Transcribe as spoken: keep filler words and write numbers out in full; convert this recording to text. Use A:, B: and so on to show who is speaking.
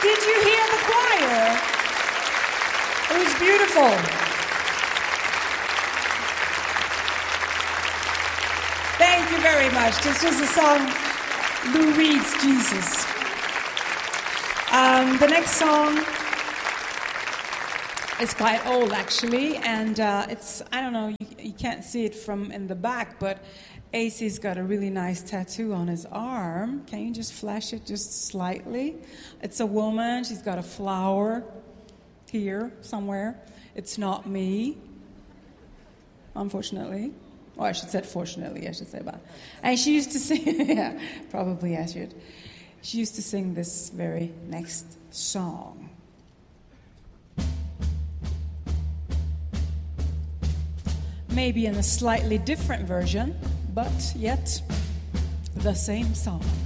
A: Did you hear the choir? It was beautiful. Thank you very much. This was the song Lou Reed's Jesus. Um, the next song is quite old, actually, and uh, it's, I don't know, you, you can't see it from in the back, but A C's got a really nice tattoo on his arm. Can you just flash it just slightly? It's a woman. She's got a flower here somewhere. It's not me, unfortunately. Oh, I should say fortunately, I should say that. And she used to sing, yeah, probably I should. She used to sing this very next song. Maybe in a slightly different version, but yet the same song.